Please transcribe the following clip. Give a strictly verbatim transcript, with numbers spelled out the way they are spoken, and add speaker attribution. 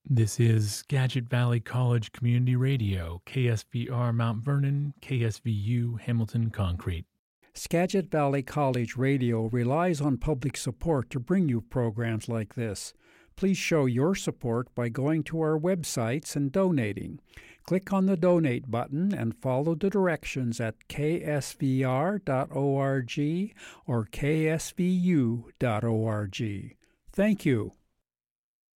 Speaker 1: This is Skagit Valley College Community Radio, K S V R Mount Vernon, K S V U Hamilton Concrete.
Speaker 2: Skagit Valley College Radio relies on public support to bring you programs like this. Please show your support by going to our websites and donating. Click on the Donate button and follow the directions at k s v r dot org or k s v u dot org. Thank you.